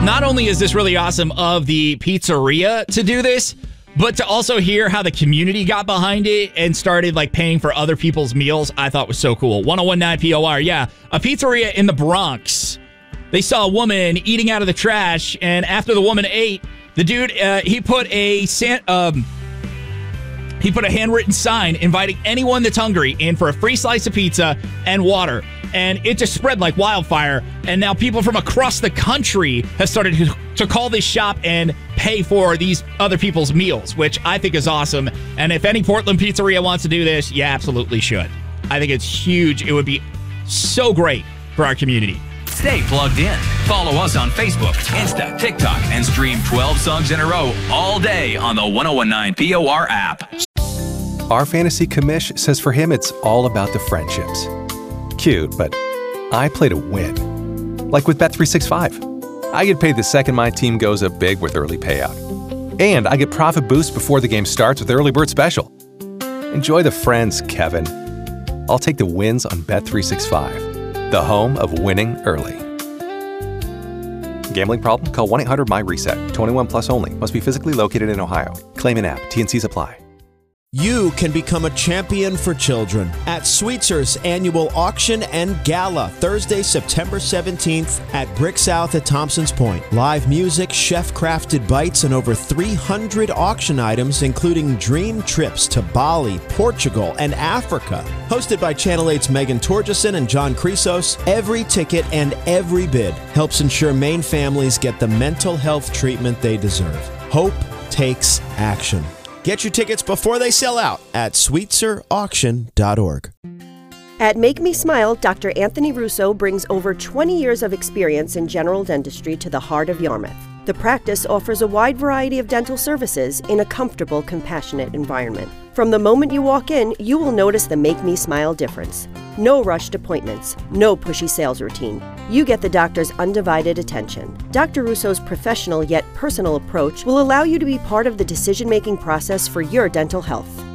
Not only is this really awesome of the pizzeria to do this, but to also hear how the community got behind it and started like paying for other people's meals, I thought was so cool. 1019 POR, yeah. A pizzeria in the Bronx. They saw a woman eating out of the trash, and after the woman ate, the dude, he put a handwritten sign inviting anyone that's hungry in for a free slice of pizza and water. And it just spread like wildfire. And now people from across the country have started to call this shop and pay for these other people's meals, which I think is awesome. And if any Portland pizzeria wants to do this, you absolutely should. I think it's huge. It would be so great for our community. Stay plugged in. Follow us on Facebook, Insta, TikTok, and stream 12 songs in a row all day on the 1019 POR app. Our fantasy commish says for him it's all about the friendships. Cute, but I play to win. Like with Bet365. I get paid the second my team goes up big with early payout. And I get profit boost before the game starts with Early Bird Special. Enjoy the friends, Kevin. I'll take the wins on Bet365, the home of winning early. Gambling problem? Call 1-800-MY-RESET. 21 plus only. Must be physically located in Ohio. Claim in app. TNCs apply. You can become a champion for children at Sweetzer's annual auction and gala, Thursday, September 17th at Brick South at Thompson's Point. Live music, chef-crafted bites, and over 300 auction items, including dream trips to Bali, Portugal, and Africa. Hosted by Channel 8's Megan Torgeson and John Chrysos, every ticket and every bid helps ensure Maine families get the mental health treatment they deserve. Hope takes action. Get your tickets before they sell out at sweetzerauction.org. At Make Me Smile, Dr. Anthony Russo brings over 20 years of experience in general dentistry to the heart of Yarmouth. The practice offers a wide variety of dental services in a comfortable, compassionate environment. From the moment you walk in, you will notice the Make Me Smile difference. No rushed appointments, no pushy sales routine. You get the doctor's undivided attention. Dr. Russo's professional yet personal approach will allow you to be part of the decision-making process for your dental health.